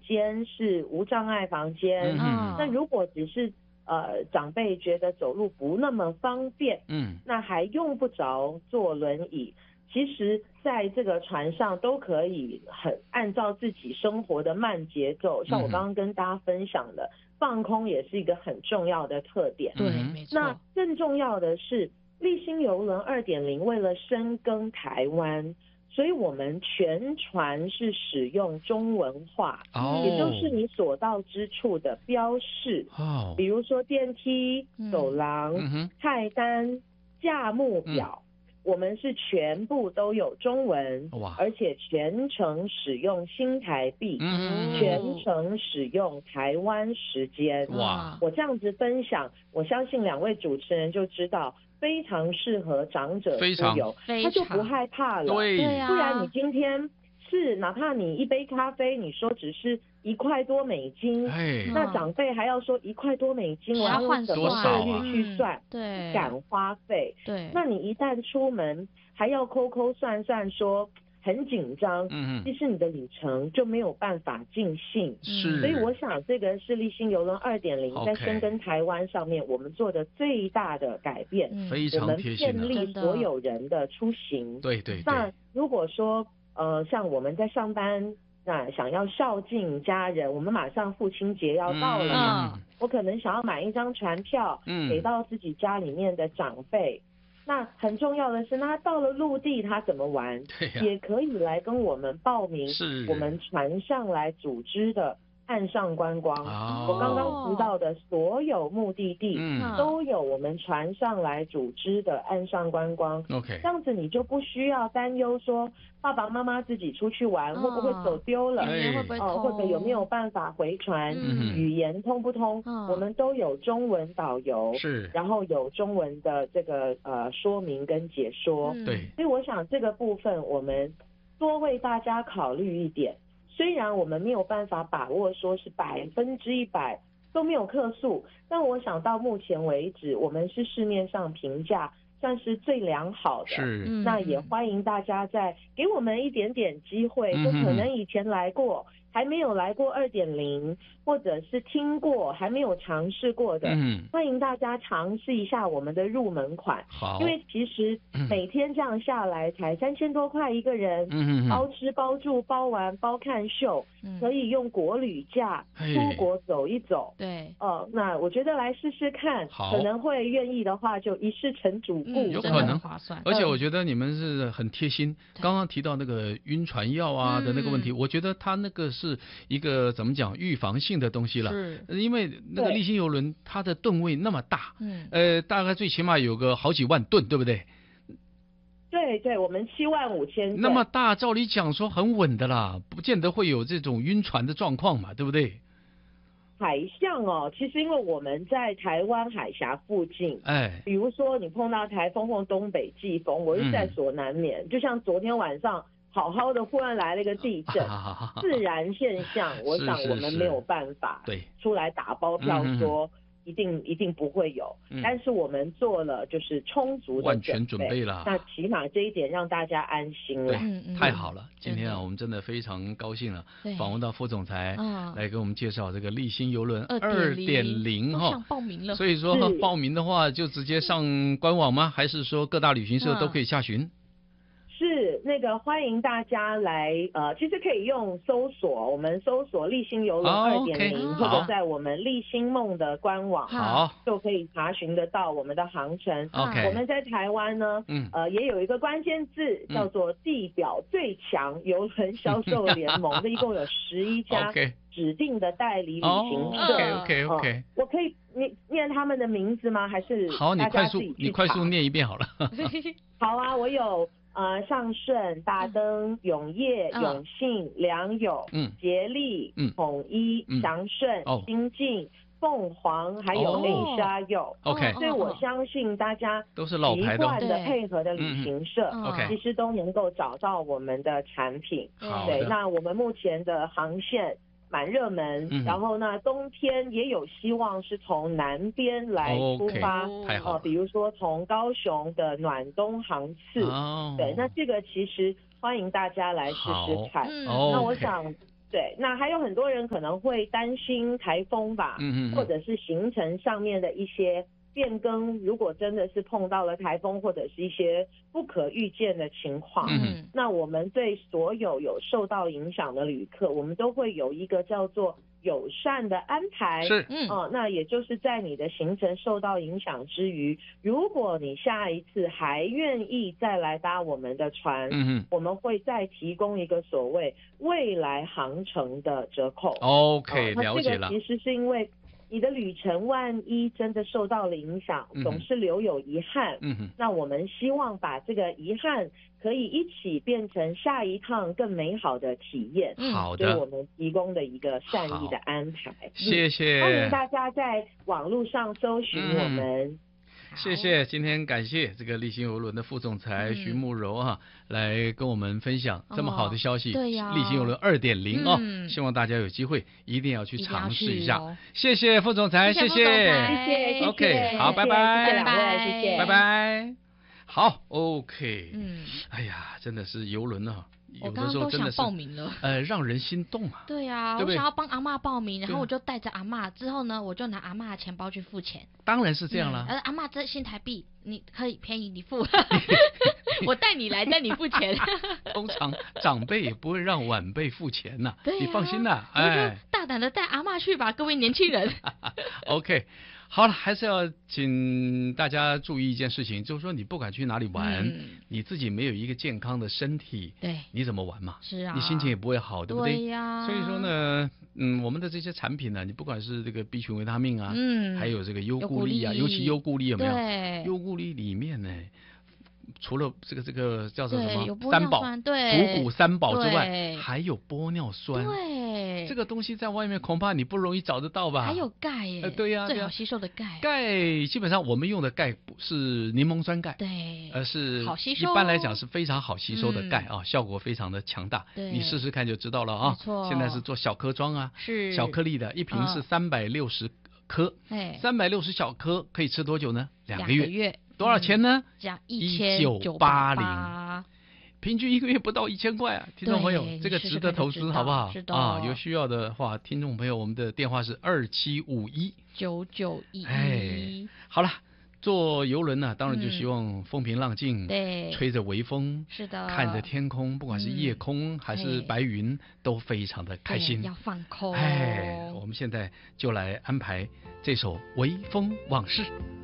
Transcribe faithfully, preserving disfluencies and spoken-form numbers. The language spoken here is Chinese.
间是无障碍房间， 嗯， 那如果只是呃长辈觉得走路不那么方便， 嗯， 那还用不着坐轮椅。其实在这个船上都可以很按照自己生活的慢节奏，像我刚刚跟大家分享的，放空也是一个很重要的特点。 对，没错。 那更重要的是，立新邮轮 二点零 为了深耕台湾，所以我们全船是使用中文化， 哦， 也就是你所到之处的标示， 哦， 比如说电梯、走廊、 嗯、 菜单、价目表。嗯，我们是全部都有中文，而且全程使用新台币， 嗯， 全程使用台湾时间。 哇， 我这样子分享，我相信两位主持人就知道，非常适合长者出游，他就不害怕了。 对， 不然你今天是哪怕你一杯咖啡，你说只是一块多美金，那长辈还要说一块多美金，我要用什么汇率去算？ 对， 不敢花费。 对， 那你一旦出门还要抠抠算算说很紧张， 嗯， 其实你的旅程就没有办法尽兴。 是， 所以我想这个是立新邮轮 二点零 在深耕台湾上面我们做的最大的改变， 非常贴心， 我们便利所有人的出行。 对对对。 那如果说呃像我们在上班，那想要孝敬家人，我们马上父亲节要到了嘛，嗯，我可能想要买一张船票，嗯，给到自己家里面的长辈。那很重要的是，那他到了陆地他怎么玩， 对啊， 也可以来跟我们报名， 是我们船上来组织的岸上观光。 哦， 我刚刚提到的所有目的地，嗯，都有我们船上来组织的岸上观光。 OK， 这样子你就不需要担忧说爸爸妈妈自己出去玩，哦，会不会走丢了， 会不会哦，或者有没有办法回船，嗯，语言通不通，嗯，我们都有中文导游， 是， 然后有中文的这个呃说明跟解说， 嗯，对， 所以我想这个部分我们多为大家考虑一点。虽然我们没有办法把握说是百分之一百都没有客诉，但我想到目前为止，我们是市面上评价算是最良好的。 是， 那也欢迎大家再给我们一点点机会，嗯，就可能以前来过，还没有来过 二点零， 或者是听过还没有尝试过的，嗯，欢迎大家尝试一下我们的入门款。 好， 因为其实每天这样下来才三千多块一个人，嗯，包吃包住包玩包看秀，嗯，可以用国旅假出国走一走。 对， 哦，那我觉得来试试看，可能会愿意的话就一试成主顾， 嗯， 有可能划算。 而且我觉得你们是很贴心，刚刚提到那个晕船药啊的那个问题，我觉得他那个是一个怎么讲预防性的东西了， 是， 因为那个立新邮轮它的吨位那么大， 嗯， 呃，大概最起码有个好几万吨，对不对？ 对对，我们七万五千吨， 那么大，照理讲说很稳的啦，不见得会有这种晕船的状况嘛，对不对？ 海象哦，其实因为我们在台湾海峡附近， 哎， 比如说你碰到台风或东北季风，我是在所难免，嗯，就像昨天晚上好好的忽然来了一个地震，啊，自然现象，我想我们没有办法对出来打包票说一定一定不会有，嗯，但是我们做了就是充足的万全准备了， 那起码这一点让大家安心了。 对，太好了！今天啊，我们真的非常高兴了，访问到副总裁来给我们介绍这个立新邮轮二点零哈， 报名了。 所以说报名的话就直接上官网吗？还是说各大旅行社都可以下询？ 是那个欢迎大家来，呃，其实可以用搜索，我们搜索立新邮轮 二点零， 或者在我们立新梦的官网， 好， 就可以查询得到我们的航程。 OK， 我们在台湾呢，嗯，呃，也有一个关键字叫做地表最强邮轮销售联盟，这一共有十一家指定的代理旅行社。 OK OK OK， 我可以念念他们的名字吗？还是好，你快速你快速念一遍好了。 好啊，我有。呃，上顺、大登、永业、 嗯、 永信、良友、 嗯、 捷利、 嗯、 统一、 嗯、 祥顺、 哦、 新进、凤凰，还有美沙柚。 OK， 所以我相信大家都是老牌的、 习惯的配合的旅行社， 嗯、OK， 其实都能够找到我们的产品。对，那我们目前的航线蛮热门，嗯，然后呢，冬天也有希望是从南边来出发， okay， 太好了， 呃，比如说从高雄的暖冬航次， 哦， 对，那这个其实欢迎大家来试试看。 嗯， 那我想对，那还有很多人可能会担心台风吧， 嗯嗯， 或者是行程上面的一些变更，如果真的是碰到了台风或者是一些不可预见的情况， 嗯， 那我们对所有有受到影响的旅客，我们都会有一个叫做友善的安排。 是， 嗯、呃，那也就是在你的行程受到影响之余，如果你下一次还愿意再来搭我们的船， 嗯我们会再提供一个所谓未来航程的折扣。 OK， 呃、 了解了。 那这个其实是因为你的旅程万一真的受到了影响，总是留有遗憾。 嗯哼， 那我们希望把这个遗憾可以一起变成下一趟更美好的体验。 好的， 所以我们提供的一个善意的安排。 谢谢。 欢迎大家在网络上搜寻我们。嗯谢谢，今天感谢这个立新邮轮的副总裁徐慕柔啊，来跟我们分享这么好的消息。 对呀， 立新邮轮 二点零 哦，希望大家有机会一定要去尝试一下。谢谢副总裁，谢谢， 谢谢 ，OK， 好，拜拜， 谢谢两位，谢谢， 拜拜。好 ，OK， 嗯， 哎呀，真的是邮轮啊。 我刚刚都想报名了， 呃，让人心动啊。 对啊， 对对， 我想要帮阿嬷报名，然后我就带着阿嬷，之后呢，我就拿阿嬷的钱包去付钱。 当然是这样了。 而、嗯、阿嬷这新台币，你可以便宜你付，我带你来，带你付钱。 通常长辈也不会让晚辈付钱呐、 啊， 你放心啦，哎， 大胆的带阿嬷去吧，各位年轻人。 OK。好了，还是要请大家注意一件事情，就是说你不管去哪里玩，嗯、你自己没有一个健康的身体， 对， 你怎么玩嘛？ 是啊， 你心情也不会好，对不对？ 对呀。 所以说呢，嗯，我们的这些产品呢，你不管是这个 B 群维他命啊，嗯，还有这个优固力啊，尤其优固力有没有？ 对， 优固力里面呢，除了这个这个叫做什么三宝、 对五谷三宝之外，还有玻尿酸。 对， 这个东西在外面恐怕你不容易找得到吧？ 还有钙耶， 呃、对呀、啊， 最好吸收的钙。 钙基本上我们用的钙是柠檬酸钙， 对， 而是好吸收， 一般来讲是非常好吸收的钙、嗯、啊，效果非常的强大。 对， 你试试看就知道了啊。 没错， 现在是做小颗装啊， 是小颗粒的，一瓶是三百六十颗，三百六十小颗可以吃多久呢？两个月。 两个月。 多少钱呢？ 加一九八零，平均一个月不到一千块啊！听众朋友，这个值得投资，好不好？啊，有需要的话，听众朋友，我们的电话是二七五一九九一。 哎，好了，坐游轮呢、啊，当然就希望风平浪静， 对、嗯， 吹着微风， 是的， 看着天空，不管是夜空、嗯、还是白云，都非常的开心。 要放空。 哎，我们现在就来安排这首《微风往事》。